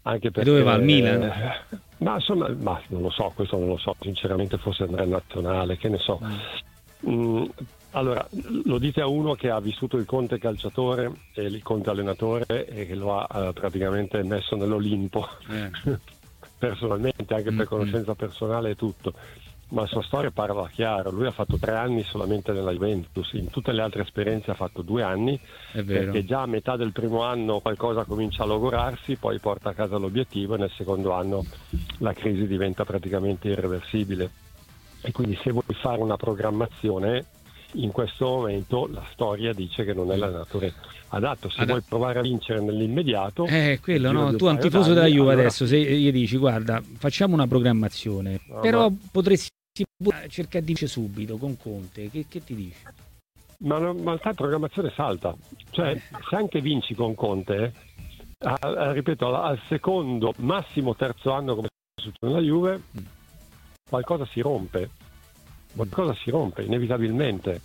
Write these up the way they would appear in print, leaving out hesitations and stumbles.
anche E perché... dove va? Al Milan? Ma insomma, non lo so, questo non lo so, sinceramente forse andrà in nazionale, che ne so. Allora, lo dite a uno che ha vissuto il Conte calciatore e il Conte allenatore e che lo ha praticamente messo nell'Olimpo personalmente, anche per conoscenza personale e tutto. Ma la sua storia parla chiaro, lui ha fatto 3 anni solamente nella Juventus, in tutte le altre esperienze ha fatto 2 anni, È vero. perché già a metà del primo anno qualcosa comincia a logorarsi, poi porta a casa l'obiettivo e nel secondo anno la crisi diventa praticamente irreversibile. E quindi se vuoi fare una programmazione, in questo momento la storia dice che non è l'allenatore adatto. Se vuoi provare a vincere nell'immediato, quello, no? Tu un tifoso della Juve adesso, se gli dici guarda, facciamo una programmazione, però potresti cercare di vincere subito con Conte, che ti dici? Ma la programmazione salta, cioè se anche vinci con Conte, ripeto, al secondo, massimo terzo anno come è successo nella Juve, qualcosa si rompe inevitabilmente.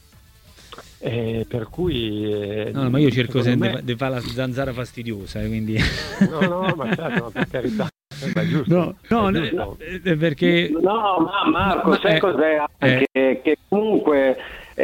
Per cui no, ma io cerco sempre di fare la zanzara fastidiosa, quindi no, ma certo, ma per carità. È giusto, no, perché ma Marco, sai cos'è? Che comunque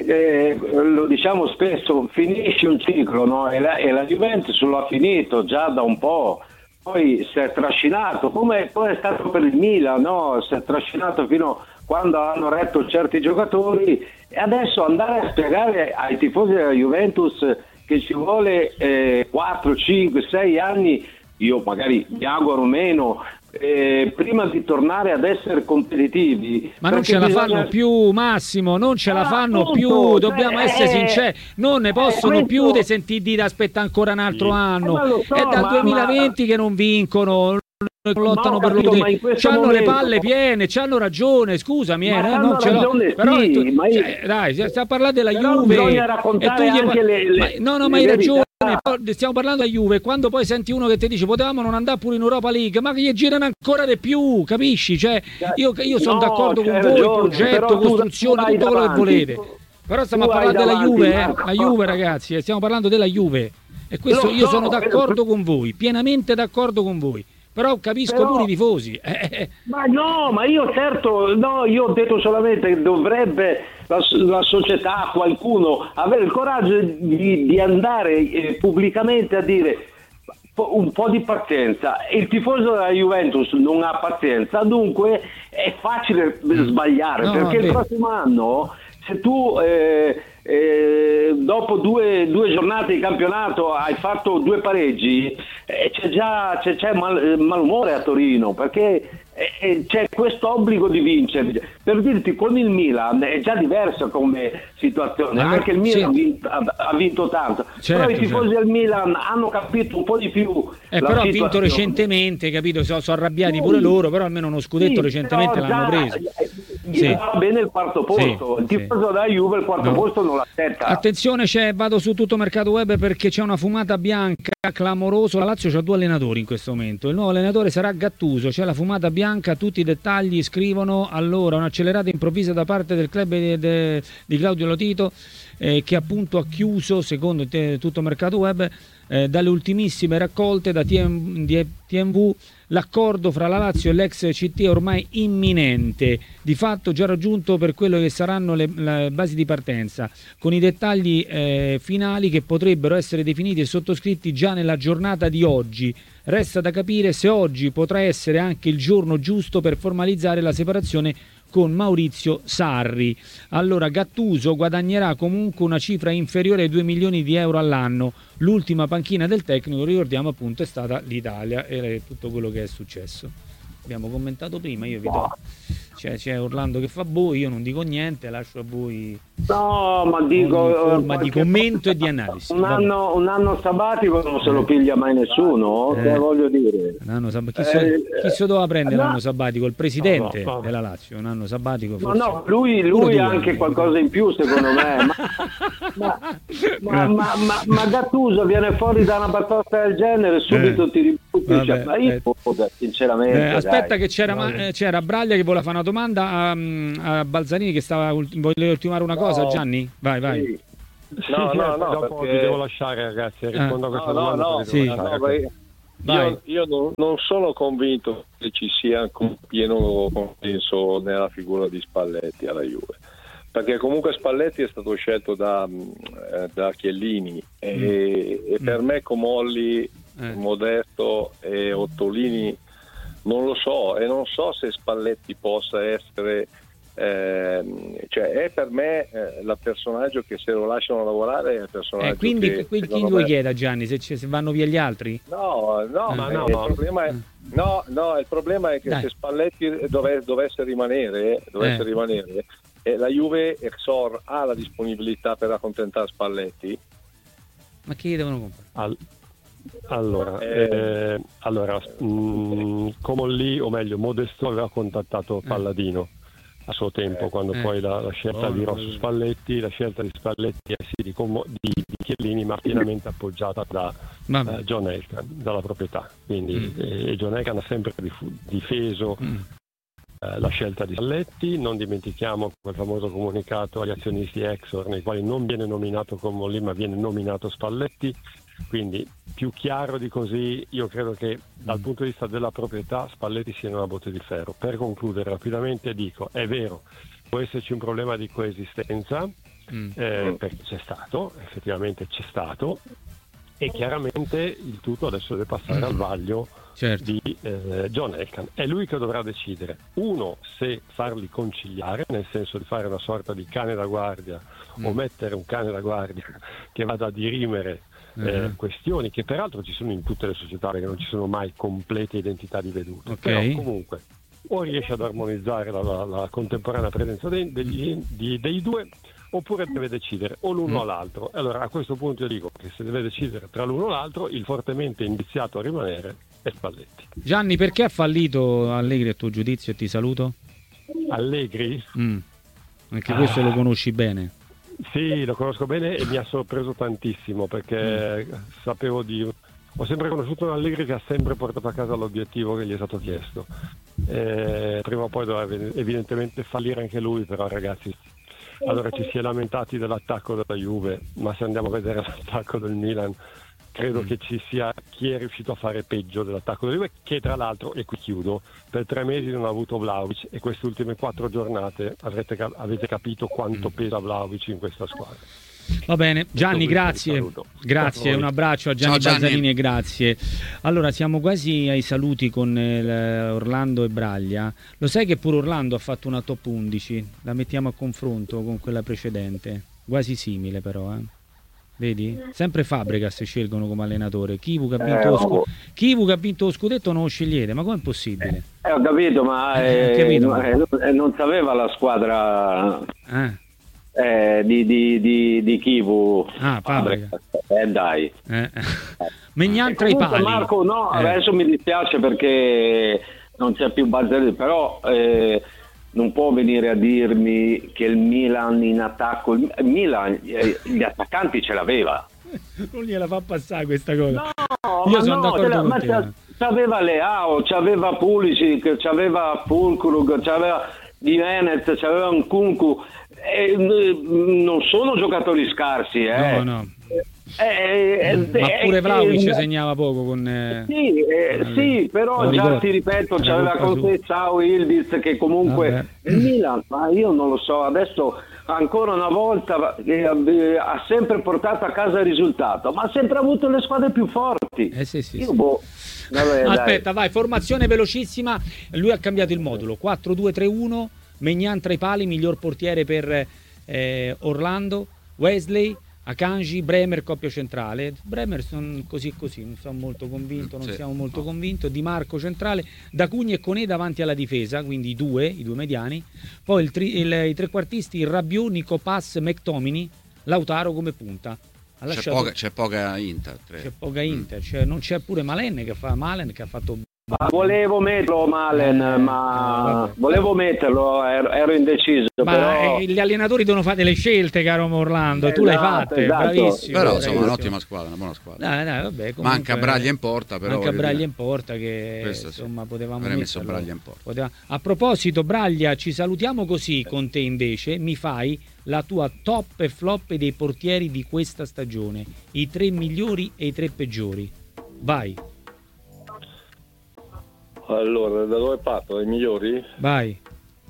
lo diciamo spesso, finisce un ciclo, no? E la Juventus lo ha finito già da un po', poi si è trascinato come è stato per il Milan, no? Si è trascinato fino quando hanno retto certi giocatori, e adesso andare a spiegare ai tifosi della Juventus che ci vuole 4, 5, 6 anni, io magari mi auguro meno, prima di tornare ad essere competitivi. Ma non ce la fanno più, Massimo, non ce la fanno più, dobbiamo essere sinceri, non ne possono più di sentire dire aspetta ancora un altro anno, è dal 2020 che non vincono, lottano per l'utile, c'hanno le palle piene, c'hanno ragione, scusami, non ce l'ho, però dai, stiamo parlando della Juve e tu ma hai ragione, stiamo parlando della Juve, quando poi senti uno che ti dice potevamo non andare pure in Europa League, ma che gli girano ancora di più, capisci? Cioè io sono d'accordo con voi, progetto, costruzione, tutto quello che volete, però stiamo a parlare della Juve, la Juve, ragazzi, stiamo parlando della Juve, e questo io sono d'accordo con voi, pienamente d'accordo con voi. Però capisco pure i tifosi. Ma io certo, io ho detto solamente che dovrebbe la società, qualcuno, avere il coraggio di andare pubblicamente a dire un po' di pazienza. Il tifoso della Juventus non ha pazienza, dunque è facile sbagliare, perché il prossimo anno, se tu dopo due giornate di campionato hai fatto 2 pareggi, c'è malumore a Torino, perché c'è questo obbligo di vincere. Per dirti, con il Milan è già diversa come situazione, anche il Milan ha vinto tanto, però i tifosi del Milan hanno capito un po' di più però ha vinto recentemente, capito? Sono arrabbiati pure loro, però almeno uno scudetto recentemente l'hanno preso. Va bene il quarto posto, il tifoso della Juve il quarto posto non l'aspetta. Attenzione, vado su tutto mercato web perché c'è una fumata bianca clamorosa. La Lazio c'ha 2 allenatori in questo momento, il nuovo allenatore sarà Gattuso, c'è la fumata bianca, tutti i dettagli scrivono. Allora, un'accelerata improvvisa da parte del club di Claudio Lotito, che appunto ha chiuso, secondo tutto mercato web, dalle ultimissime raccolte da TMV, l'accordo fra la Lazio e l'ex CT è ormai imminente, di fatto già raggiunto per quello che saranno le basi di partenza, con i dettagli finali che potrebbero essere definiti e sottoscritti già nella giornata di oggi. Resta da capire se oggi potrà essere anche il giorno giusto per formalizzare la separazione con Maurizio Sarri. Allora, Gattuso guadagnerà comunque una cifra inferiore ai 2 milioni di euro all'anno. L'ultima panchina del tecnico, ricordiamo appunto, è stata l'Italia e tutto quello che è successo. Abbiamo commentato prima, io vi do... c'è Orlando che fa io non dico niente, lascio a voi. No, ma dico forma di commento e di analisi. Un anno sabbatico non se lo piglia mai nessuno, voglio dire. Chi se doveva prendere l'anno sabbatico? Il presidente della Lazio, un anno sabbatico forse. No, lui ha anche qualcosa in più secondo me. Ma Gattuso viene fuori da una batosta del genere, subito ti ributti. Ma io sinceramente. Aspetta che c'era Braglia che voleva fare una domanda a Balzarini che voleva ultimare una cosa. Gianni? Vai. No, dopo vi devo lasciare, ragazzi, rispondo a questa domanda. Io non sono convinto che ci sia un pieno consenso nella figura di Spalletti alla Juve, perché comunque Spalletti è stato scelto da Chiellini e per me Comolli, Modesto e Ottolini non lo so, e non so se Spalletti possa essere cioè è per me il personaggio che, se lo lasciano lavorare, è il personaggio quindi che, chi lo chiede a Gianni se vanno via gli altri? Il problema è che se Spalletti dovesse rimanere la Juve Exor ha la disponibilità per accontentare Spalletti. Ma chi devono comprare? Comolli, o meglio Modesto, aveva contattato Palladino a suo tempo, quando poi la scelta virò su Spalletti. La scelta di Spalletti di Chiellini, ma pienamente appoggiata da John Elkann, dalla proprietà. Quindi John Elkann ha sempre difeso la scelta di Spalletti. Non dimentichiamo quel famoso comunicato agli azionisti Exor, nei quali non viene nominato Comolli ma viene nominato Spalletti. Quindi più chiaro di così, io credo che dal punto di vista della proprietà Spalletti sia una botte di ferro. Per concludere rapidamente dico, è vero, può esserci un problema di coesistenza, perché effettivamente c'è stato, e chiaramente il tutto adesso deve passare al vaglio di John Elkann. È lui che dovrà decidere, uno, se farli conciliare, nel senso di fare una sorta di cane da guardia o mettere un cane da guardia che vada a dirimere questioni che peraltro ci sono in tutte le società, perché non ci sono mai complete identità di vedute, però comunque o riesce ad armonizzare la contemporanea presenza dei due, oppure deve decidere o l'uno o l'altro. Allora a questo punto io dico che se deve decidere tra l'uno o l'altro, il fortemente indiziato a rimanere è Spalletti. Gianni, perché ha fallito Allegri a tuo giudizio? E ti saluto. Allegri? Anche questo lo conosci bene. Sì, lo conosco bene e mi ha sorpreso tantissimo, perché ho sempre conosciuto un Allegri che ha sempre portato a casa l'obiettivo che gli è stato chiesto. Prima o poi doveva evidentemente fallire anche lui, però ragazzi, allora ci si è lamentati dell'attacco della Juve, ma se andiamo a vedere l'attacco del Milan, credo che ci sia chi è riuscito a fare peggio dell'attacco della Juve, che tra l'altro, e qui chiudo, per 3 mesi non ha avuto Vlahovic, e queste ultime 4 giornate avete capito quanto pesa Vlahovic in questa squadra. Va bene, Gianni, grazie, un abbraccio a Gianni Balzarini e grazie. Allora siamo quasi ai saluti con Orlando e Braglia. Lo sai che pure Orlando ha fatto una top 11? La mettiamo a confronto con quella precedente, quasi simile però, vedi? Sempre Fabregas scelgono come allenatore. Kivu che ha vinto lo scudetto non lo scegliete, ma com'è possibile? Ho capito, ma non sapeva la squadra di Kivu. Fabregas. Dai. Megnan tra i pali. Marco, no, adesso mi dispiace perché non c'è più Balzarini, però non può venire a dirmi che il Milan in attacco, il Milan gli attaccanti ce l'aveva. Non gliela fa passare questa cosa. No, io sono d'accordo con te. C'aveva Leao, c'aveva Pulisic, c'aveva Fulkrug, c'aveva Di Venez, c'aveva Nkunku. Non sono giocatori scarsi, No. Ma pure Vlahovic segnava poco con sì, però già ti ripeto, c'aveva con te Ciao Ildiz, che comunque il Milan, ma io non lo so, adesso ancora una volta ha sempre portato a casa il risultato, ma ha sempre avuto le squadre più forti. Sì. Aspetta, vai, formazione velocissima. Lui ha cambiato il modulo 4-2-3-1. Megnan tra i pali, miglior portiere per Orlando, Wesley, Akanji, Bremer coppia centrale. Bremer sono così, non sono molto convinto, non siamo molto convinti. Di Marco centrale, D'Acugna e Koné davanti alla difesa, quindi i due mediani. Poi i trequartisti Rabiot, Nico Pass, McTominay, Lautaro come punta. C'è poca Inter. C'è poca Inter, non c'è pure Malen che ha fatto. Volevo metterlo Malen, volevo metterlo, ero indeciso. Però gli allenatori devono fare delle scelte, caro Orlando, tu l'hai fatte, bravissimo. Però insomma un'ottima squadra, una buona squadra. Vabbè, comunque, manca Braglia in porta, però. Manca Braglia in porta che insomma potevamo avrei messo Braglia in porta. A proposito, Braglia, ci salutiamo così con te invece, mi fai la tua top e flop dei portieri di questa stagione, i 3 migliori e i 3 peggiori. Vai. Allora, da dove parto? Dai migliori? Vai.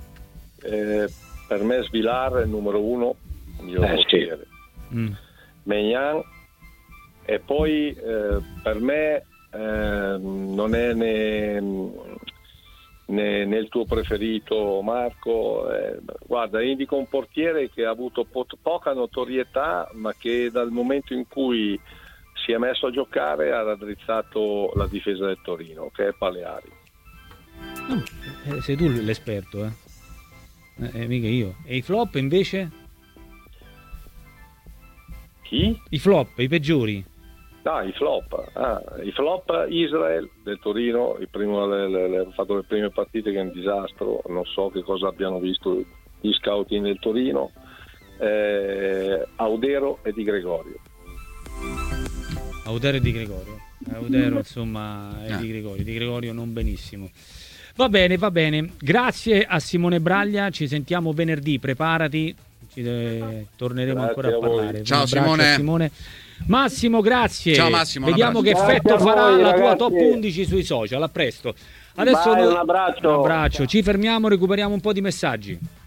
Per me Svilar è il numero 1, miglior portiere. Maignan, e poi per me non è né il tuo preferito, Marco. Guarda, indico un portiere che ha avuto poca notorietà, ma che dal momento in cui si è messo a giocare ha raddrizzato la difesa del Torino, che è Paleari. Sei tu l'esperto, mica io. E i flop invece? Chi? I flop, i peggiori. I flop Israel del Torino, ha fatto le prime partite che è un disastro, non so che cosa abbiano visto gli scouting del Torino. Audero e Di Gregorio. Audero, insomma, e Di Gregorio non benissimo. Va bene, grazie a Simone Braglia, ci sentiamo venerdì, preparati, torneremo ancora a parlare. Ciao Simone. Massimo, grazie. Ciao Massimo. Vediamo che effetto farà la tua top 11 sui social. A presto. Adesso un abbraccio. Ci fermiamo, recuperiamo un po' di messaggi.